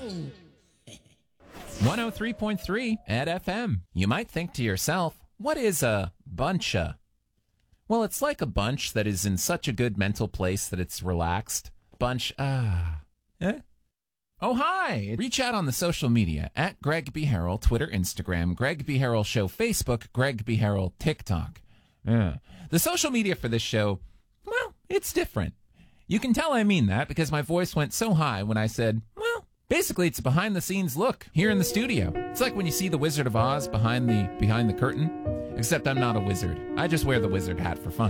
103.3 at FM. You might think to yourself, what is a bunch of? Well, it's like a bunch that is in such a good mental place that it's relaxed. Bunch, eh? Oh, hi! Reach out on the social media at Greg B. Harrell, Twitter, Instagram, Greg B. Harrell Show, Facebook, Greg B. Harrell, TikTok. The social media for this show, well, it's different. You can tell I mean that because my voice went so high when I said, well, basically it's a behind-the-scenes look here in the studio. It's like when you see the Wizard of Oz behind the curtain, except I'm not a wizard. I just wear the wizard hat for fun.